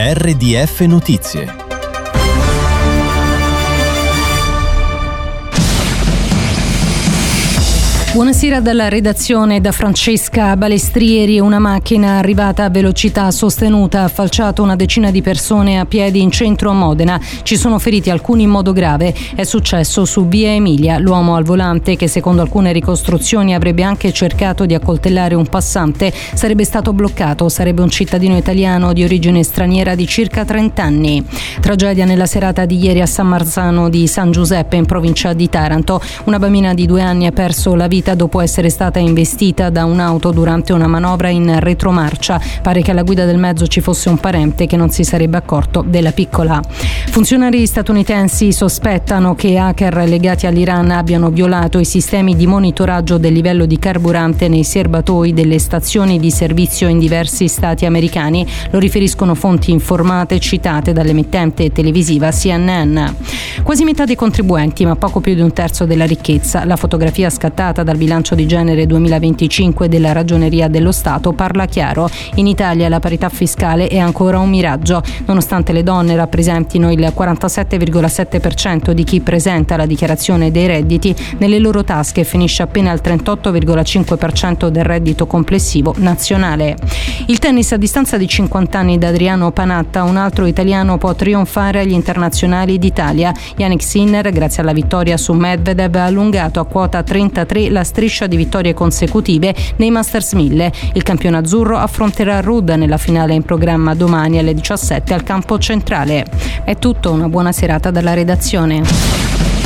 RDF Notizie. Buonasera dalla redazione, da Francesca Balestrieri. Una macchina arrivata a velocità sostenuta ha falciato una decina di persone a piedi in centro a Modena. Ci sono feriti alcuni in modo grave. È successo su via Emilia. L'uomo al volante, che secondo alcune ricostruzioni avrebbe anche cercato di accoltellare un passante, sarebbe stato bloccato. Sarebbe un cittadino italiano di origine straniera di circa 30 anni. Tragedia nella serata di ieri a San Marzano di San Giuseppe, in provincia di Taranto. Una bambina di 2 anni ha perso la vita dopo essere stata investita da un'auto durante una manovra in retromarcia. Pare che alla guida del mezzo ci fosse un parente che non si sarebbe accorto della piccola. Funzionari statunitensi sospettano che hacker legati all'Iran abbiano violato i sistemi di monitoraggio del livello di carburante nei serbatoi delle stazioni di servizio in diversi stati americani. Lo riferiscono fonti informate citate dall'emittente televisiva CNN. Quasi metà dei contribuenti, ma poco più di un terzo della ricchezza. La fotografia scattata dal bilancio di genere 2025 della Ragioneria dello Stato parla chiaro. In Italia la parità fiscale è ancora un miraggio. Nonostante le donne rappresentino il 47,7% di chi presenta la dichiarazione dei redditi, nelle loro tasche finisce appena il 38,5% del reddito complessivo nazionale. Il tennis a distanza di 50 anni da Adriano Panatta, un altro italiano può trionfare agli internazionali d'Italia. Jannik Sinner, grazie alla vittoria su Medvedev, ha allungato a quota 33 la striscia di vittorie consecutive nei Masters 1000. Il campione azzurro affronterà Ruud nella finale in programma domani alle 17 al campo centrale. È tutto, una buona serata dalla redazione.